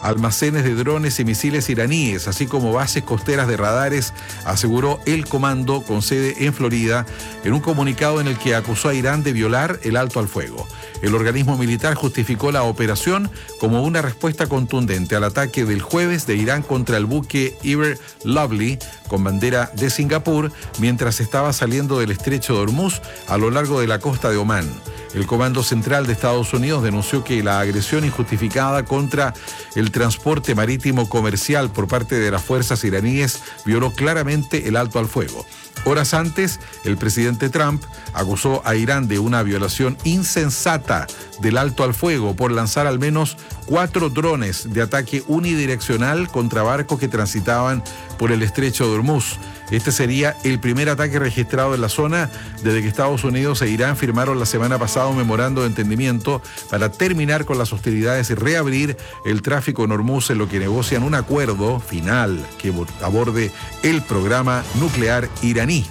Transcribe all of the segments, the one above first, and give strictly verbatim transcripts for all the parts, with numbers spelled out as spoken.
almacenes de drones y misiles iraníes, así como bases costeras de radares, aseguró el comando con sede en Florida en un comunicado en el que acusó a Irán de violar el alto al fuego. El organismo militar justificó la operación como una respuesta contundente al ataque del jueves de Irán contra el buque Ever Lovely con bandera de Singapur mientras estaba saliendo del estrecho de Hormuz a lo largo de la costa de Omán. El Comando Central de Estados Unidos denunció que la agresión injustificada contra el transporte marítimo comercial por parte de las fuerzas iraníes violó claramente el alto al fuego. Horas antes, el presidente Trump acusó a Irán de una violación insensata del alto al fuego por lanzar al menos cuatro drones de ataque unidireccional contra barcos que transitaban por el estrecho de Hormuz. Este sería el primer ataque registrado en la zona desde que Estados Unidos e Irán firmaron la semana pasada un memorando de entendimiento para terminar con las hostilidades y reabrir el tráfico en Hormuz, en lo que negocian un acuerdo final que aborde el programa nuclear iraní.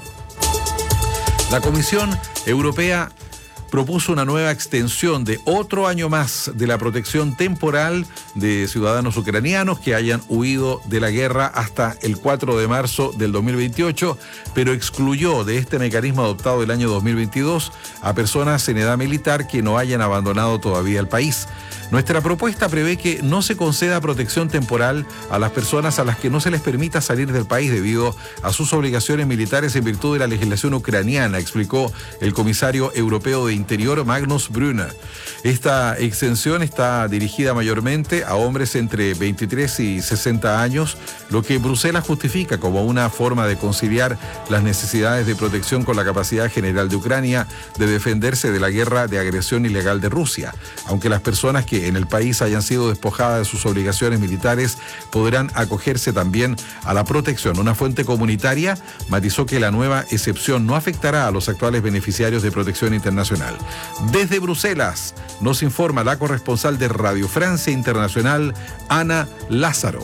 La Comisión Europea propuso una nueva extensión de otro año más de la protección temporal de ciudadanos ucranianos que hayan huido de la guerra hasta el cuatro de marzo del dos mil veintiocho, pero excluyó de este mecanismo adoptado el año dos mil veintidós a personas en edad militar que no hayan abandonado todavía el país. Nuestra propuesta prevé que no se conceda protección temporal a las personas a las que no se les permita salir del país debido a sus obligaciones militares en virtud de la legislación ucraniana, explicó el comisario europeo de Interior Magnus Brunner. Esta exención está dirigida mayormente a hombres entre veintitrés y sesenta años, lo que Bruselas justifica como una forma de conciliar las necesidades de protección con la capacidad general de Ucrania de defenderse de la guerra de agresión ilegal de Rusia, aunque las personas que en el país hayan sido despojadas de sus obligaciones militares podrán acogerse también a la protección. Una fuente comunitaria matizó que la nueva excepción no afectará a los actuales beneficiarios de protección internacional. Desde Bruselas nos informa la corresponsal de Radio Francia Internacional, Ana Lázaro.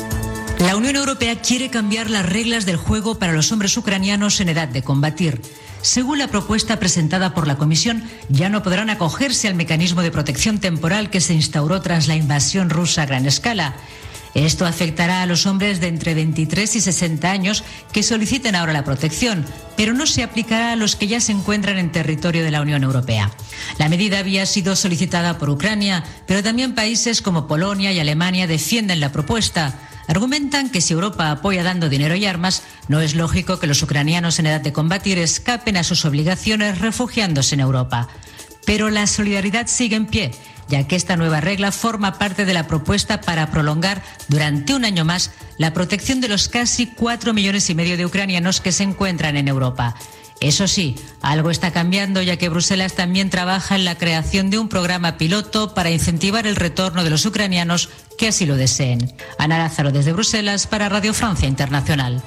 La Unión Europea quiere cambiar las reglas del juego para los hombres ucranianos en edad de combatir. Según la propuesta presentada por la Comisión, ya no podrán acogerse al mecanismo de protección temporal que se instauró tras la invasión rusa a gran escala. Esto afectará a los hombres de entre veintitrés y sesenta años que soliciten ahora la protección, pero no se aplicará a los que ya se encuentran en territorio de la Unión Europea. La medida había sido solicitada por Ucrania, pero también países como Polonia y Alemania defienden la propuesta. Argumentan que si Europa apoya dando dinero y armas, no es lógico que los ucranianos en edad de combatir escapen a sus obligaciones refugiándose en Europa. Pero la solidaridad sigue en pie, ya que esta nueva regla forma parte de la propuesta para prolongar durante un año más la protección de los casi cuatro millones y medio de ucranianos que se encuentran en Europa. Eso sí, algo está cambiando, ya que Bruselas también trabaja en la creación de un programa piloto para incentivar el retorno de los ucranianos que así lo deseen. Ana Lázaro desde Bruselas para Radio Francia Internacional.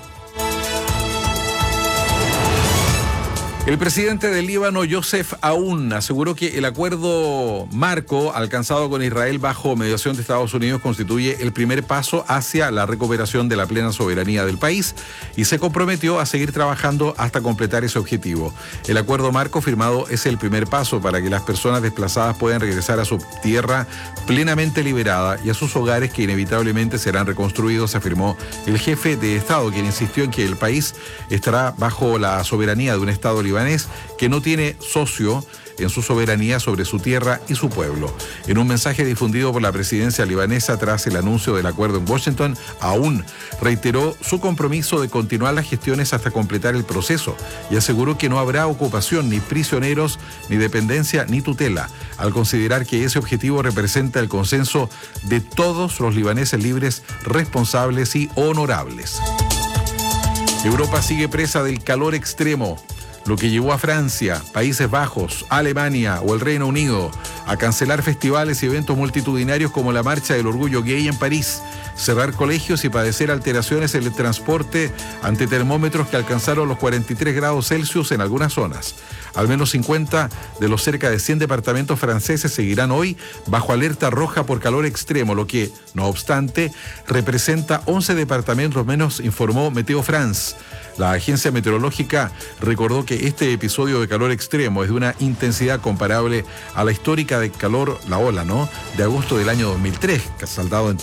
El presidente del Líbano, Youssef Aoun, aseguró que el acuerdo marco alcanzado con Israel bajo mediación de Estados Unidos constituye el primer paso hacia la recuperación de la plena soberanía del país y se comprometió a seguir trabajando hasta completar ese objetivo. El acuerdo marco firmado es el primer paso para que las personas desplazadas puedan regresar a su tierra plenamente liberada y a sus hogares que inevitablemente serán reconstruidos, afirmó el jefe de Estado, quien insistió en que el país estará bajo la soberanía de un Estado libanés que no tiene socio en su soberanía sobre su tierra y su pueblo. En un mensaje difundido por la presidencia libanesa tras el anuncio del acuerdo en Washington, Aoun reiteró su compromiso de continuar las gestiones hasta completar el proceso y aseguró que no habrá ocupación, ni prisioneros, ni dependencia, ni tutela, al considerar que ese objetivo representa el consenso de todos los libaneses libres, responsables y honorables. Europa sigue presa del calor extremo, lo que llevó a Francia, Países Bajos, Alemania o el Reino Unido a cancelar festivales y eventos multitudinarios como la Marcha del Orgullo Gay en París, cerrar colegios y padecer alteraciones en el transporte ante termómetros que alcanzaron los cuarenta y tres grados Celsius en algunas zonas. Al menos cincuenta de los cerca de cien departamentos franceses seguirán hoy bajo alerta roja por calor extremo, lo que, no obstante, representa once departamentos menos, informó Meteo France. La agencia meteorológica recordó que este episodio de calor extremo es de una intensidad comparable a la histórica de calor, la ola, ¿no?, de agosto del año dos mil tres, que ha saldado en